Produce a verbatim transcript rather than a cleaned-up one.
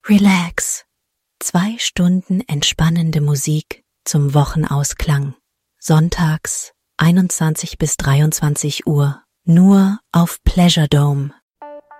Relax. Zwei Stunden entspannende Musik zum Wochenausklang. Sonntags einundzwanzig bis dreiundzwanzig Uhr. Nur auf Pleasure Dome.